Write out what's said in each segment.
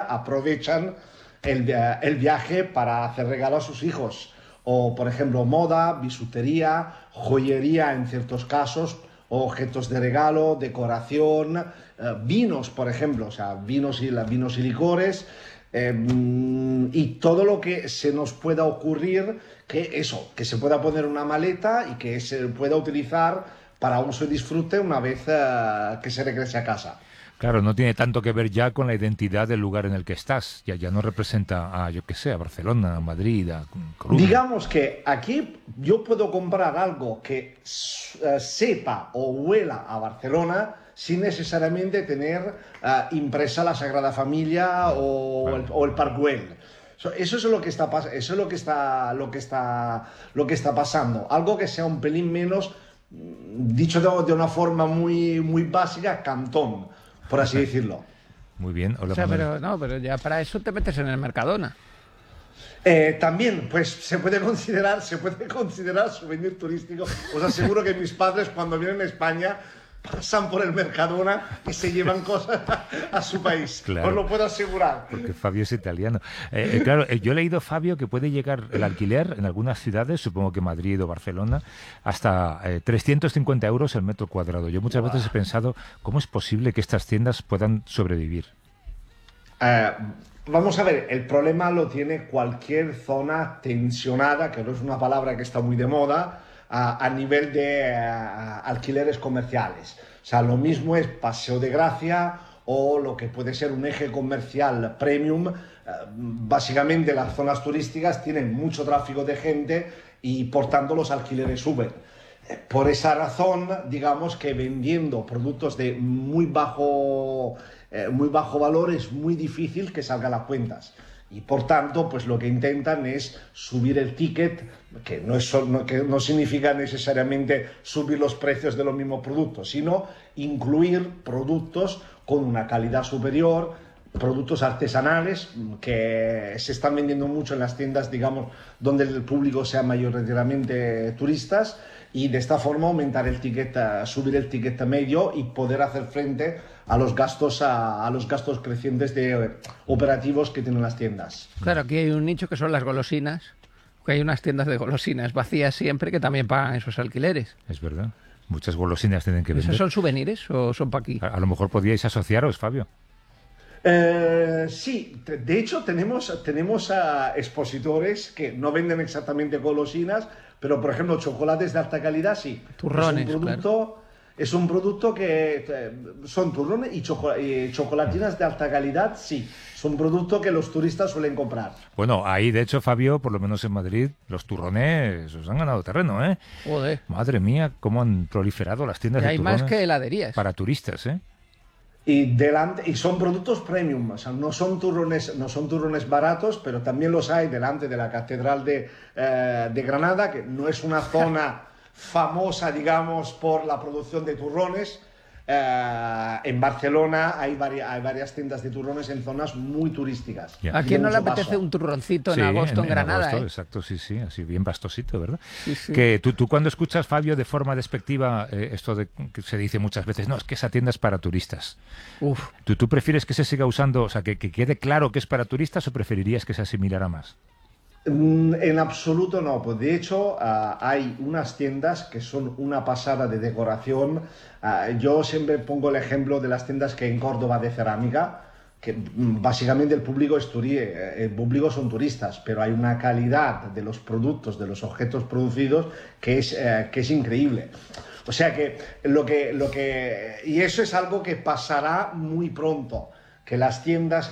aprovechan el viaje para hacer regalos a sus hijos. O, por ejemplo, moda, bisutería, joyería en ciertos casos, objetos de regalo, decoración, vinos, por ejemplo, o sea, vinos y licores, y todo lo que se nos pueda ocurrir, que se pueda poner en una maleta y que se pueda utilizar para uso y disfrute una vez que se regrese a casa. Claro, no tiene tanto que ver ya con la identidad del lugar en el que estás. Ya no representa a, yo qué sé, a Barcelona, a Madrid, a Coruña. Digamos que aquí yo puedo comprar algo que sepa o huela a Barcelona sin necesariamente tener impresa la Sagrada Familia o el Parc Güell. Eso es lo que está pasando. Algo que sea un pelín menos, dicho de una forma muy, muy básica, cantón, por así decirlo. Muy bien. Hola, o sea, pero ya para eso te metes en el Mercadona. También, pues se puede considerar souvenir turístico. Os aseguro que mis padres, cuando vienen a España, pasan por el Mercadona y se llevan cosas a su país. Claro, os lo puedo asegurar. Porque Fabio es italiano. Claro, yo he leído, Fabio, que puede llegar el alquiler en algunas ciudades, supongo que Madrid o Barcelona, hasta 350 euros el metro cuadrado. Yo muchas veces he pensado, ¿cómo es posible que estas tiendas puedan sobrevivir? Vamos a ver, el problema lo tiene cualquier zona tensionada, que no es una palabra que está muy de moda, a nivel de alquileres comerciales. O sea, lo mismo es Paseo de Gracia o lo que puede ser un eje comercial premium. Básicamente las zonas turísticas tienen mucho tráfico de gente y por tanto los alquileres suben. Por esa razón, digamos que vendiendo productos de muy bajo valor es muy difícil que salgan las cuentas. Y por tanto, pues lo que intentan es subir el ticket, que no significa necesariamente subir los precios de los mismos productos, sino incluir productos con una calidad superior, productos artesanales que se están vendiendo mucho en las tiendas, digamos, donde el público sea mayoritariamente turistas, y de esta forma aumentar el ticket, subir el ticket medio y poder hacer frente a los gastos crecientes de operativos que tienen las tiendas. Claro, aquí hay un nicho que son las golosinas, que hay unas tiendas de golosinas vacías siempre que también pagan esos alquileres. Es verdad. Muchas golosinas tienen que vender. ¿Esos son souvenirs o son para aquí? A lo mejor podíais asociaros, Fabio. Sí, de hecho tenemos expositores que no venden exactamente golosinas, pero por ejemplo chocolates de alta calidad sí. Turrones, es un producto que son turrones y chocolatinas de alta calidad, sí. Es un producto que los turistas suelen comprar. Bueno, ahí de hecho, Fabio, por lo menos en Madrid, los turrones os han ganado terreno, ¿eh? Joder. Madre mía, cómo han proliferado las tiendas de turrones. Hay más que heladerías. Para turistas, ¿eh? Y son productos premium, o sea, no son turrones baratos, pero también los hay delante de la Catedral de Granada, que no es una zona famosa, digamos, por la producción de turrones. En Barcelona hay varias tiendas de turrones en zonas muy turísticas. ¿A quién no le apetece un turroncito en agosto en Granada? Agosto, exacto, sí, así bien pastosito, ¿verdad? Sí. Que tú cuando escuchas, Fabio, de forma despectiva, esto de que se dice muchas veces, no, es que esa tienda es para turistas. Uf. ¿Tú prefieres que se siga usando, o sea, que quede claro que es para turistas o preferirías que se asimilara más? En absoluto no, pues de hecho hay unas tiendas que son una pasada de decoración. Yo siempre pongo el ejemplo de las tiendas que en Córdoba de cerámica, que básicamente el público son turistas, pero hay una calidad de los productos, de los objetos producidos que es increíble. O sea que y eso es algo que pasará muy pronto. Que las tiendas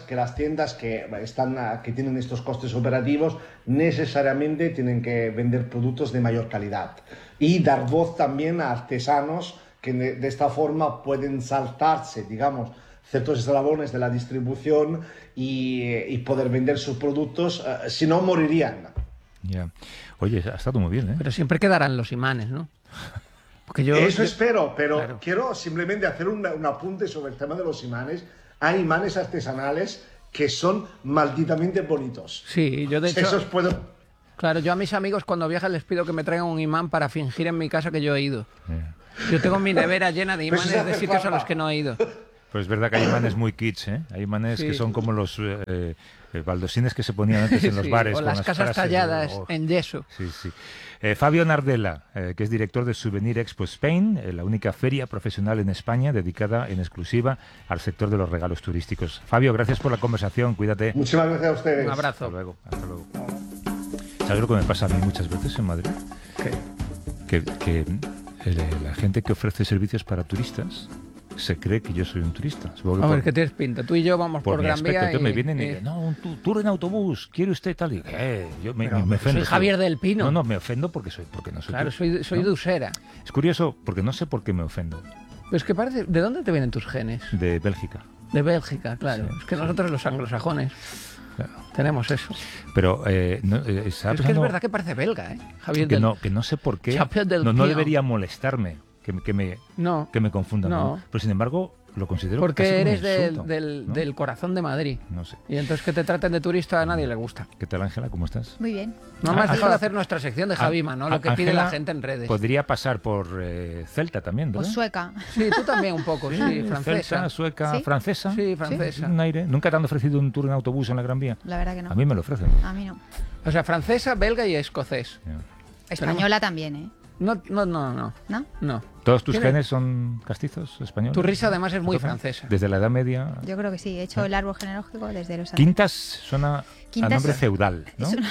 que tienen estos costes operativos necesariamente tienen que vender productos de mayor calidad y dar voz también a artesanos que de esta forma pueden saltarse, digamos, ciertos eslabones de la distribución y poder vender sus productos, si no morirían. Ya. Oye, ha estado muy bien, ¿eh? Pero siempre quedarán los imanes, ¿no? Porque Eso espero, pero claro. Quiero simplemente hacer un apunte sobre el tema de los imanes. Hay imanes artesanales que son malditamente bonitos. Sí, yo de hecho... Esos puedo... Claro, yo a mis amigos cuando viajan les pido que me traigan un imán para fingir en mi casa que yo he ido. Yo tengo mi nevera llena de imanes de sitios a los que no he ido. Pero es verdad que hay imanes muy kitsch, ¿eh? Hay imanes que son como los baldosines que se ponían antes en los bares. O con las casas frases talladas de, en yeso. Sí, sí. Fabio Nardella, que es director de Souvenir Expo Spain, la única feria profesional en España dedicada en exclusiva al sector de los regalos turísticos. Fabio, gracias por la conversación, cuídate. Muchísimas gracias a ustedes. Un abrazo. Hasta luego, hasta luego. ¿Sabes lo que me pasa a mí muchas veces en Madrid? Que la gente que ofrece servicios para turistas se cree que yo soy un turista. A ver, ¿qué tienes pinta? Tú y yo vamos por mi Gran aspecto. Vía Entonces me vienen y dicen, no, un tour en autobús, ¿quiere usted tal? Y yo me ofendo. Soy Javier del Pino. No, me ofendo porque no soy Claro, tú, soy ¿no? de Usera. Es curioso porque no sé por qué me ofendo. Pero es que parece... ¿De dónde te vienen tus genes? De Bélgica. De Bélgica, claro. Sí, es que nosotros los anglosajones Claro. tenemos eso. Pero Es que es verdad que parece belga, ¿eh? Javier que del... que no sé por qué. Javier del No Pino. debería molestarme que me confundan. No. Pero sin embargo, lo considero Porque casi como un eres insulto, ¿no? del corazón de Madrid. No sé. Y entonces que te traten de turista a nadie le gusta. ¿Qué tal, Ángela? ¿Cómo estás? Muy bien. No me has dejado Ángela- hacer nuestra sección de Javima, ¿no? Lo que pide Ángela la gente en redes. Podría pasar por Celta también, O ¿verdad? sueca. Sí, tú también un poco, sí, francesa. Celta, sueca, ¿Sí? francesa. Sí, francesa. Un aire. ¿Nunca te han ofrecido un tour en autobús en la Gran Vía? La verdad que no. A mí me lo ofrecen. A mí no. O sea, francesa, belga y escocés. Ya. Española también, ¿eh? No. ¿No? ¿Todos tus ¿Tiene- genes son castizos españoles? Tu risa además es muy ¿Entonces? francesa. Desde la Edad Media. Yo creo que sí. He hecho el árbol genealógico desde los... Quintas suena a Quintas- nombre feudal, ¿no? Es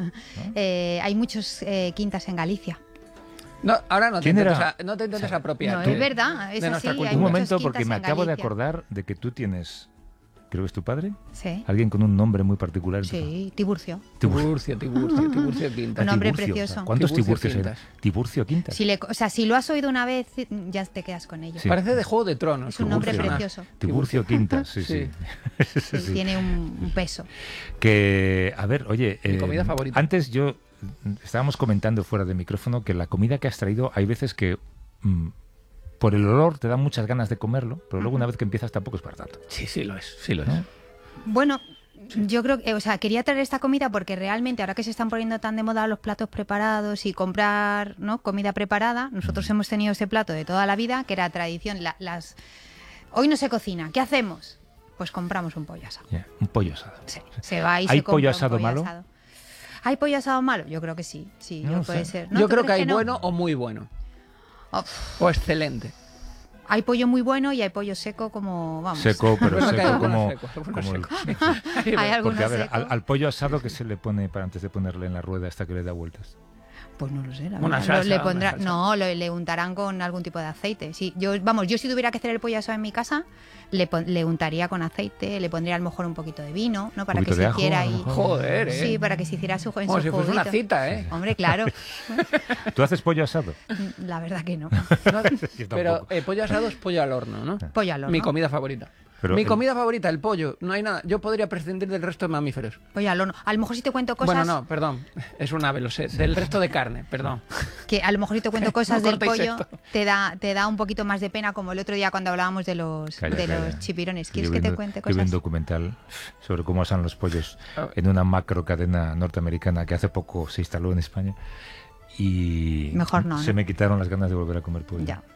hay muchos quintas en Galicia. No, ahora no te ¿Quién intentes, era? no te intentes apropiar. No, tú. es verdad. Es de así. nuestra Hay cultura. Un muchos momento, quintas porque me en acabo de Galicia. acordar de que tú tienes, creo que es tu padre, Sí. alguien con un nombre muy particular. Sí, Tiburcio. Tiburcio Quintas. Un nombre Tiburcio, precioso. o sea, ¿cuántos Tiburcio Tiburcios hay? Quintas. Tiburcio Quintas. O sea, si lo has oído una vez, ya te quedas con ello. Sí. Parece de Juego de Tronos. Es un nombre Tiburcio. precioso. Tiburcio Quintas, sí. Sí. Sí, Sí. tiene un peso. Que, a ver, oye, Mi comida favorita. Antes estábamos comentando fuera de micrófono que la comida que has traído hay veces que por el olor te dan muchas ganas de comerlo, pero luego una vez que empiezas tampoco es para tanto. Sí lo es. Sí lo es. ¿No? Bueno, yo creo que, quería traer esta comida porque realmente ahora que se están poniendo tan de moda los platos preparados y comprar, ¿no?, comida preparada, nosotros hemos tenido ese plato de toda la vida que era tradición. Hoy no se cocina, ¿qué hacemos? Pues compramos un pollo asado. Ya, un pollo asado. Sí, se va y ¿Hay se compra pollo un asado malo? asado. ¿Hay pollo asado malo? Yo creo que sí. Sí, No puede sé. ser. ¿No? Yo ¿Tú creo que crees hay no? bueno o muy bueno. Oh, O excelente. hay pollo muy bueno y hay pollo seco como, vamos. Seco, pero Bueno, que hay seco algunos como secos, el- Hay algunos Porque, a ver, secos. al pollo asado que se le pone para antes de ponerle en la rueda hasta que le da vueltas. Pues no lo sé, la Una verdad. salsa, Le una pondrá, salsa. no, le untarán con algún tipo de aceite. Sí, yo si tuviera que hacer el pollo asado en mi casa, le untaría con aceite, le pondría a lo mejor un poquito de vino, ¿no? Para que poquito se de ajo, hiciera a lo ahí. mejor. Joder, ¿eh? Sí, para que se hiciera su Como si fuese una cita, ¿eh? Hombre, claro. ¿Tú haces pollo asado? La verdad que no. No, Yo pero tampoco. pollo asado es pollo al horno, ¿no? Pollo al horno. Mi comida favorita. Pero Mi el- comida favorita, el pollo. No hay nada. Yo podría prescindir del resto de mamíferos. Pollo al horno. A lo mejor si te cuento cosas. Bueno, no, perdón. Es un ave, lo sé. Del resto de carne, perdón. Que a lo mejor si te cuento cosas No del cortéis pollo, esto. te da un poquito más de pena, como el otro día cuando hablábamos de los Calla. chipirones. Yo ¿Quieres vi que te un- cuente yo vi un cosas? documental sobre cómo asan los pollos Ah. en una macro cadena norteamericana que hace poco se instaló en España y Mejor no, se ¿no? me quitaron las ganas de volver a comer pollo. Ya.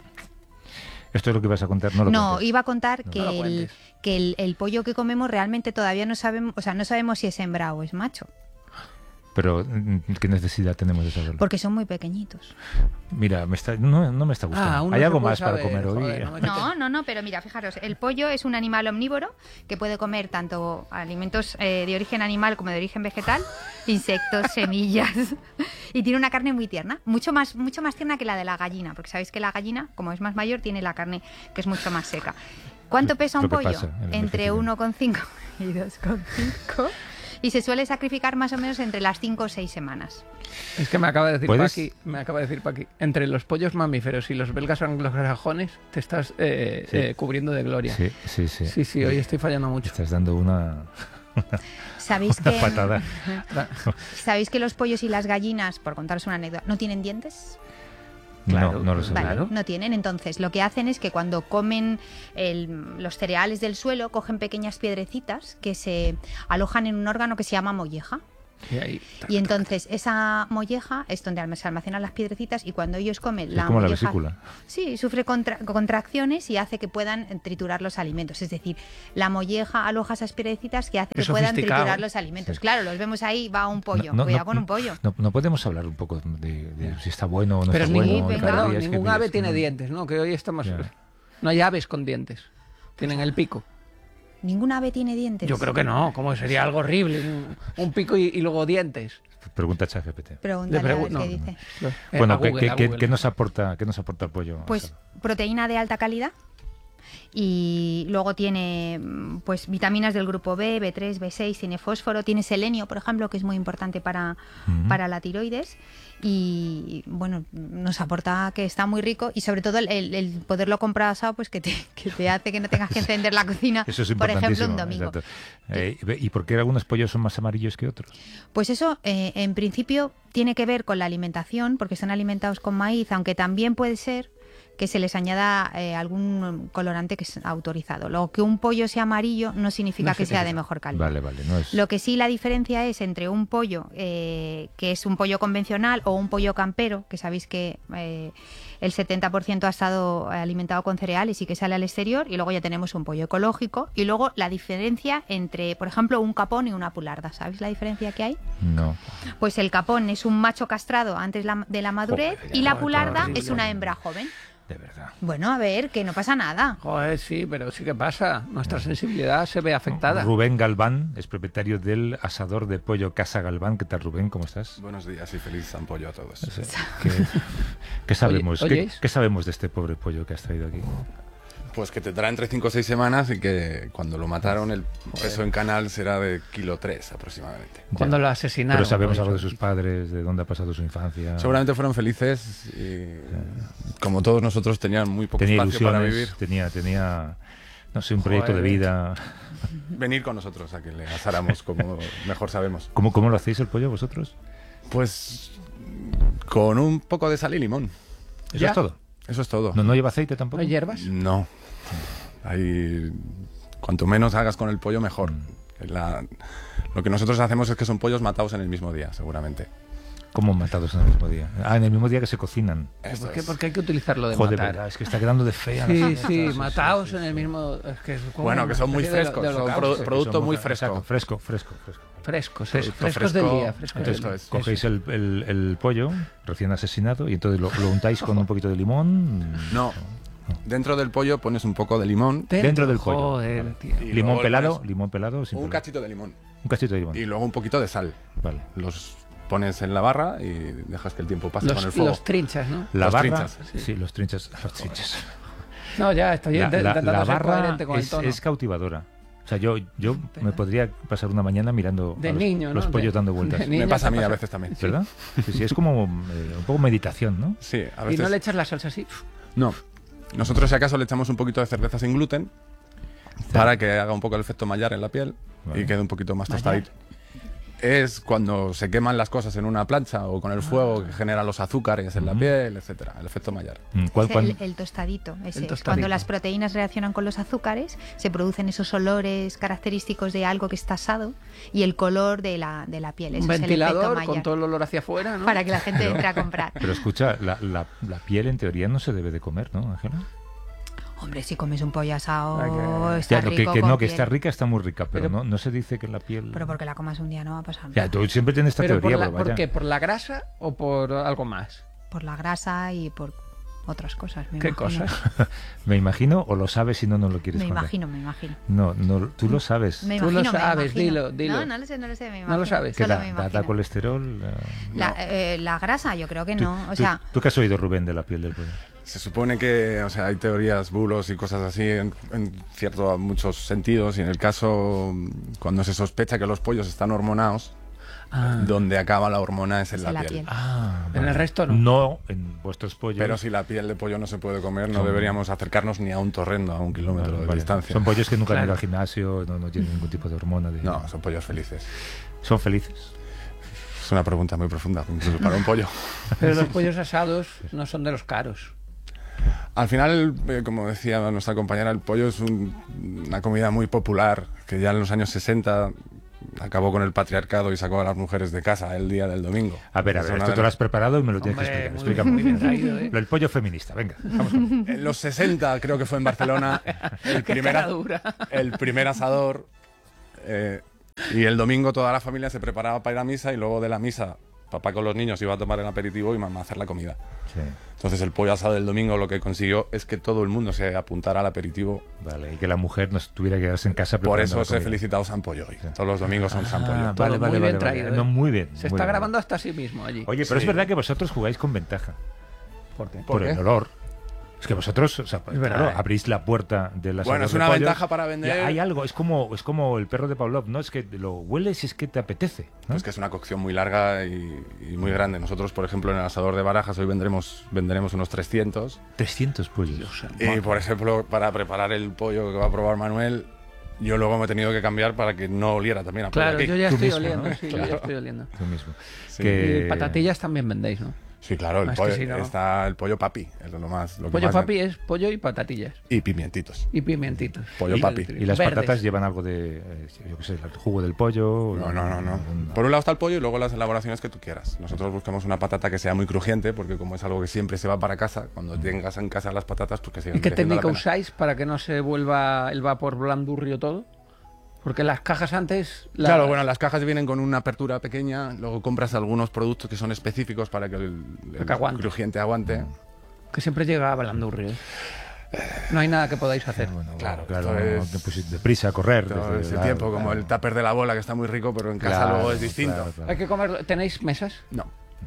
¿Esto es lo que vas a contar? No lo No, cuentes. iba a contar No. que, No lo cuentes. el pollo que comemos realmente todavía no sabemos, no sabemos si es hembra o es macho, Pero, ¿qué necesidad tenemos de saberlo? porque son muy pequeñitos. Mira, no me está gustando. uno ¿Hay se algo puede más para saber, comer hoy? joder, me quites- No, pero mira, fijaros, el pollo es un animal omnívoro que puede comer tanto alimentos de origen animal como de origen vegetal, insectos, semillas, y tiene una carne muy tierna, mucho más tierna que la de la gallina, porque sabéis que la gallina, como es más mayor, tiene la carne que es mucho más seca. ¿Cuánto pesa Lo un que pollo? pasa en el Entre envejecimiento. 1,5 y 2,5. Y se suele sacrificar más o menos entre las 5 o 6 semanas. Es que me acaba de decir ¿Puedes? Paqui, entre los pollos mamíferos y los belgas anglosajones te estás cubriendo de gloria. Sí, sí, sí. Sí, hoy estoy fallando mucho. Estás dando una ¿Sabéis que, patada. ¿Sabéis que los pollos y las gallinas, por contaros una anécdota, no tienen dientes? Claro, no lo sé. Vale, Claro. no tienen. Entonces, lo que hacen es que cuando comen los cereales del suelo, cogen pequeñas piedrecitas que se alojan en un órgano que se llama molleja. Y entonces esa molleja es donde se almacenan las piedrecitas y cuando ellos comen Es la como la molleja, vesícula. sí, sufre contracciones y hace que puedan triturar los alimentos. Es decir, la molleja aloja esas piedrecitas que hace Qué que puedan sofisticado. triturar los alimentos. Sí. Claro, los vemos ahí, va un pollo. Cuidado con un pollo. No podemos hablar un poco de si está bueno o no Pero está bueno. venga, cada día es que ningún mira, ave es que tiene no- dientes, ¿no? Que hoy estamos... Ya. No hay aves con dientes. Tienen el pico. Ningún ave tiene dientes. Yo creo que no. ¿Cómo sería algo horrible? Un pico y luego dientes. Pregunta a ChatGPT. Pregúntale a ver no, qué dice. Bueno, A Google, a Google. ¿qué nos aporta el pollo? Pues Sara? proteína de alta calidad y luego tiene pues vitaminas del grupo B, B3, B6, tiene fósforo, tiene selenio, por ejemplo, que es muy importante para la tiroides y bueno, nos aporta que está muy rico y sobre todo el poderlo comprar asado pues que te hace que no tengas que encender la cocina, Eso es por ejemplo, un importantísimo, domingo. exacto. ¿Y por qué algunos pollos son más amarillos que otros? Pues eso, en principio, tiene que ver con la alimentación, porque están alimentados con maíz, aunque también puede ser que se les añada algún colorante que es autorizado. Lo que un pollo sea amarillo no significa No que sea de significa. mejor calidad. Vale, no es... Lo que sí la diferencia es entre un pollo que es un pollo convencional o un pollo campero, que sabéis que el 70% ha estado alimentado con cereales y que sale al exterior, y luego ya tenemos un pollo ecológico, y luego la diferencia entre, por ejemplo, un capón y una pularda. ¿Sabéis la diferencia que hay? No. Pues el capón es un macho castrado antes de la madurez Joder, y la joder, pularda horrible. es una hembra joven. De verdad. Bueno, a ver, que no pasa nada. Joder, sí, pero sí que pasa. Nuestra sensibilidad se ve afectada. Rubén Galván es propietario del asador de pollo Casa Galván. ¿Qué tal, Rubén? ¿Cómo estás? Buenos días y feliz San Pollo a todos. ¿Qué sabemos? Oye, ¿Qué sabemos de este pobre pollo que has traído aquí? Pues que tendrá entre 5 o 6 semanas y que cuando lo mataron el peso en canal será de 1,3 kilos aproximadamente. Cuando Ya. lo asesinaron. Pero sabemos pues, algo de sus padres, de dónde ha pasado su infancia. Seguramente fueron felices y como todos nosotros tenían muy poco Tenía espacio para ilusiones, vivir. tenía no sé, un proyecto Joder. de vida. Venir con nosotros a que le asáramos como mejor sabemos. ¿Cómo lo hacéis el pollo vosotros? Pues con un poco de sal y limón. ¿Eso ¿Ya? es todo? Eso es todo. ¿No lleva aceite tampoco? ¿No hay hierbas? No. Cuanto menos hagas con el pollo, mejor. Lo que nosotros hacemos es que son pollos matados en el mismo día, seguramente. ¿Cómo matados en el mismo día? Ah, en el mismo día que se cocinan. Esto ¿Por qué? es. Porque hay que utilizarlo de Joder, matar. verdad, es que está quedando de fea. la Sí, fiesta, sí, sí, mataos sí, en sí. el mismo... Es que es como Bueno, que son una muy especie de frescos, son holocausto. producto muy fresco. Exacto, fresco. Frescos, Producto frescos del fresco. día. Frescos del Esto día. es. Cogéis el pollo recién asesinado y entonces lo untáis con un poquito de limón. No. Dentro del pollo pones un poco de limón, Dentro del pollo. Joder, tío. Y Limón luego le pelado, pones limón pelado, sin un pelar. cachito de limón Un cachito de limón. y luego un poquito de sal. Vale. Los pones en la barra y dejas que el tiempo pase con el fuego. Los trinchas, ¿no? La Los barra, trinchas. sí, los trinchas. No, ya estoy intentando La ser barra coherente con el tono. es cautivadora. O sea, yo me podría pasar una mañana mirando De a niño, ¿no? los pollos De- dando vueltas. de niño Me pasa a te mí a pasa. veces también. ¿Verdad? Sí, es como un poco meditación, ¿no? Sí, a Y veces. no le echas la salsa así. No. Nosotros, si acaso, le echamos un poquito de cerveza sin gluten para que haga un poco el efecto Maillard en la piel Vale. y quede un poquito más Maillard. tostadito. Es cuando se queman las cosas en una plancha o con el fuego que genera los azúcares en la piel, etcétera. El efecto Maillard. El tostadito, ese. El tostadito. Cuando las proteínas reaccionan con los azúcares, se producen esos olores característicos de algo que está asado y el color de la piel. Un Ese es el efecto ventilador Maillard, con todo el olor hacia afuera, ¿no? para que la gente entre a comprar. Pero escucha, la piel en teoría no se debe de comer, ¿no, Ángela? Hombre, si comes un pollo asado, Ay, está Ya, rico que con no, que piel. está rica, está muy rica, pero, Pero- no se dice que la piel... Pero porque la comas un día no va a pasar nada. Ya, tú siempre tienes esta Pero teoría, por, pero vaya. ¿por qué? ¿Por la grasa o por algo más? Por la grasa y por otras cosas. Me ¿Qué imagino. cosas? Me imagino, o lo sabes si no lo quieres Me contar. imagino. No, tú lo sabes. Me Tú lo imagino, me sabes, imagino. dilo. No lo sé, me imagino. No lo sabes. ¿Qué Solo da? me ¿Da imagino. colesterol? La grasa, yo creo que no. O sea, ¿Tú qué has oído, Rubén, de la piel del pollo? Se supone que, o sea, hay teorías, bulos y cosas así en cierto muchos sentidos y en el caso cuando se sospecha que los pollos están hormonados, donde acaba la hormona es en la piel. En el resto no. No en vuestros pollos. Pero si la piel de pollo no se puede comer, no Son- deberíamos acercarnos ni a un torrendo a 1 kilómetro de Vale. distancia. Son pollos que nunca han Claro. ido al gimnasio, no tienen ningún tipo de hormona. No, son pollos felices. Son felices. Es una pregunta muy profunda, incluso para un pollo. Pero los pollos asados no son de los caros. Al final, como decía nuestra compañera, el pollo es una comida muy popular, que ya en los años 60 acabó con el patriarcado y sacó a las mujeres de casa el día del domingo. A ver, Es una esto de te lo las- has preparado y me lo tienes que Hombre, explicar. muy bien Explícame. traído, ¿eh? Lo del pollo feminista, venga, vamos con En los 60, creo que fue en Barcelona, el Qué primer, cara dura. el primer asador. Y el domingo toda la familia se preparaba para ir a misa y luego de la misa papá con los niños iba a tomar el aperitivo y mamá a hacer la comida. Sí, Entonces el pollo asado del domingo lo que consiguió es que todo el mundo se apuntara al aperitivo. vale, y que la mujer no tuviera que quedarse en casa Por preparando eso la se ha comida. felicitado San Pollo hoy. Todos los domingos son San Pollo. Ah, Todo vale, muy vale, bien vale, traído, vale. ¿eh? No, muy bien. Se muy está bien. grabando hasta sí mismo allí. Oye, pero Sí. es verdad que vosotros jugáis con ventaja. ¿Por qué? Por el qué? olor. Es que vosotros, o sea, verdad, claro, ¿eh? abrís la puerta de la Bueno, es una ventaja para vender. Hay algo, es como el perro de Pavlov, ¿no? Es que lo hueles y es que te apetece, ¿no? Es que es una cocción muy larga y muy grande. Nosotros, por ejemplo, en el asador de Barajas hoy venderemos unos 300. 300 pollos. Y, por ejemplo, para preparar el pollo que va a probar Manuel, yo luego me he tenido que cambiar para que no oliera también a pollo Claro, aquí. yo ya Tú estoy mismo, oliendo. ¿no? Sí, yo ya estoy oliendo. Tú mismo. Sí. Y patatillas también vendéis, ¿no? Sí, claro, el Es que pollo, si no- está el pollo papi, es lo que Pollo más papi es pollo y patatillas. y pimientitos. Y pimientitos. Pollo papi. Y las Verdes. patatas llevan algo de, yo qué sé, el jugo del pollo. No. Por un lado está el pollo y luego las elaboraciones que tú quieras. Nosotros buscamos una patata que sea muy crujiente, porque como es algo que siempre se va para casa, cuando tengas en casa las patatas, pues que sigan ¿Y qué mereciendo la técnica pena. usáis para que no se vuelva el vapor blandurrio todo? Porque las cajas antes... Claro, bueno, las cajas vienen con una apertura pequeña, luego compras algunos productos que son específicos para que el Que aguante. crujiente aguante. Que siempre llega a blandurrio. ¿eh? No hay nada que podáis hacer. Bueno, Claro, claro, esto no, es- te pusiste deprisa a correr. Todo desde- ese claro, tiempo, como claro. el tupper de la bola, que está muy rico, pero en casa Claro, luego es distinto. claro, claro. Hay que comer... ¿Tenéis mesas? No.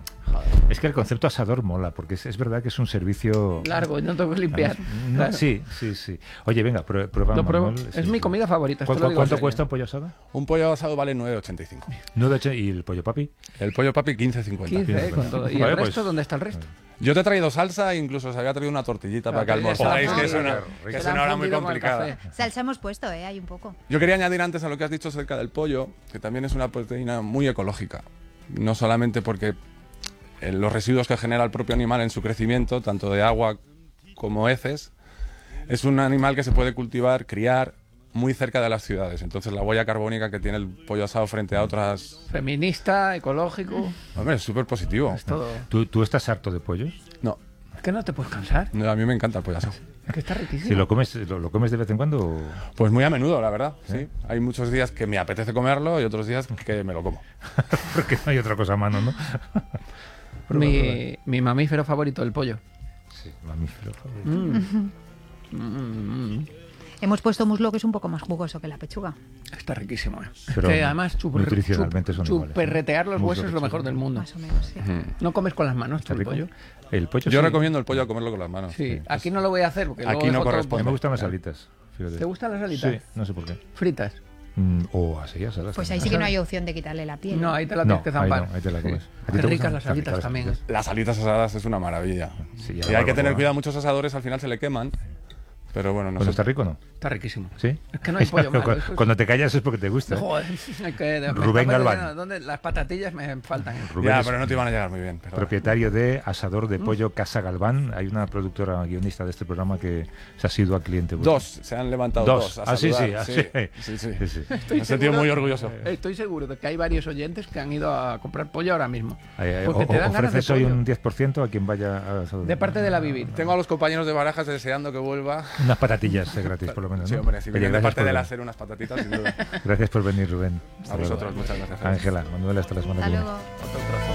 Es que el concepto asador mola, porque es verdad que es un servicio... Largo, y no tengo que limpiar. Además, no, Claro. sí. Oye, venga, prueba. Lo pruebo. Manuel, Es sí, mi sí. comida favorita. esto lo digo en ¿Cuánto serio. cuesta un pollo asado? Un pollo asado vale 9,85. ¿Y el pollo papi? El pollo papi 15,50. 15, con todo. ¿Y Vale, el pues- resto? ¿Dónde está el resto? Yo te he traído salsa e incluso os había traído una tortillita para que Claro, almorzarais, ya que está. es una, Rico. que Se es la una han hora muy fundido con el complicada. café. Salsa hemos puesto, hay un poco. Yo quería añadir antes a lo que has dicho acerca del pollo, que también es una proteína muy ecológica. No solamente porque los residuos que genera el propio animal en su crecimiento, tanto de agua como heces, es un animal que se puede cultivar, criar muy cerca de las ciudades. Entonces la huella carbónica que tiene el pollo asado frente a otras... Feminista, ecológico, Hombre, es súper positivo. es todo. ¿Tú estás harto de pollos? No, Es que no te puedes cansar. no, a mí me encanta el pollo asado. Es que está riquísimo. Si lo comes de vez en cuando... o- Pues muy a menudo, la verdad, sí. Hay muchos días que me apetece comerlo y otros días que me lo como. Porque no hay otra cosa a mano, ¿no? Mi mamífero favorito, el pollo. Sí, mamífero favorito. Hemos puesto muslo que es un poco más jugoso que la pechuga. Está riquísimo. Pero que además nutricionalmente son iguales, ¿no? chuperretear los Muslo, huesos es lo pechuga. mejor del mundo. Más o menos, sí. No comes con las manos ¿Está tú el rico? pollo. El pollo Yo sí. recomiendo el pollo a comerlo con las manos. Sí, aquí no lo voy a hacer porque Aquí luego no dejo todo- A corresponde. mí me gustan las alitas. Fíjate. ¿Te gustan las alitas? Sí, no sé por qué. Fritas. O así, asadas. Pues ahí también. sí que no hay opción de quitarle la piel. No, ahí te la No, tienes que ahí zampar. no, ahí te la comes. ¿A ti Qué te ricas gustan? las alitas también. Las alitas asadas es una maravilla. Sí, y a la hay que barbacoa. tener cuidado, muchos asadores al final se le queman. Pero bueno, no Cuando sé. está rico, ¿no? Está riquísimo. ¿Sí? Es que no hay pollo malo. eso es- Cuando te callas es porque te gusta. ¿eh? Joder, hay que- Rubén me está Galván. perdiendo. ¿Dónde? Las patatillas me faltan. Rubén Ya, es pero no te iban a llegar muy bien. perdona. propietario de Asador de Pollo Casa Galván. Hay una productora guionista de este programa que se ha sido a cliente. vuestro. Dos, se han levantado dos. a Sí, saludar. sí. Sí, sí. Sí, sí. Me he sentido muy orgulloso. Estoy seguro de que hay varios oyentes que han ido a comprar pollo ahora mismo. Ahí, Porque te dan ganas de ofreces hoy pollo. un 10% a quien vaya a Asador. De parte de la Vivir. Tengo a los compañeros de Barajas deseando que vuelva. Unas patatillas gratis, por lo menos. Sí, ¿no? hombre, si Oye, vienen de gracias parte por de la venir. hacer unas patatitas, sin duda. Gracias por venir, Rubén. Hasta A luego. vosotros, muchas gracias. Ángela, Manuel, hasta la semana Hasta que viene. luego. Otro trozo.